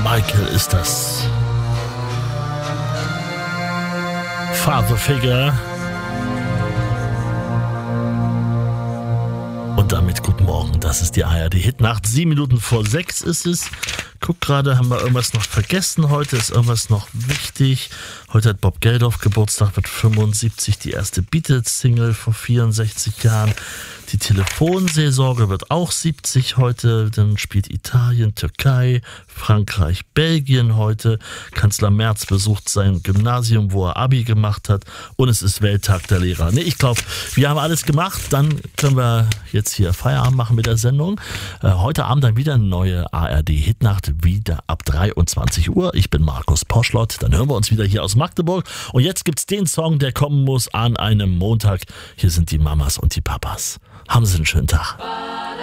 Michael ist das. Father Figure. Und damit guten Morgen, das ist die ARD-Hitnacht. 7:07 ist es. Guck gerade, haben wir irgendwas noch vergessen heute? Ist irgendwas noch wichtig? Heute hat Bob Geldof Geburtstag, wird 75, die erste Beatles-Single vor 64 Jahren. Die Telefonseelsorge wird auch 70 heute. Dann spielt Italien, Türkei, Frankreich, Belgien heute. Kanzler Merz besucht sein Gymnasium, wo er Abi gemacht hat. Und es ist Welttag der Lehrer. Nee, ich glaube, wir haben alles gemacht. Dann können wir jetzt hier Feierabend machen mit der Sendung. Heute Abend dann wieder eine neue ARD-Hitnacht, wieder ab 23 Uhr. Ich bin Markus Poschlott. Dann hören wir uns wieder hier aus Magdeburg. Und jetzt gibt's den Song, der kommen muss an einem Montag. Hier sind die Mamas und die Papas. Haben Sie einen schönen Tag.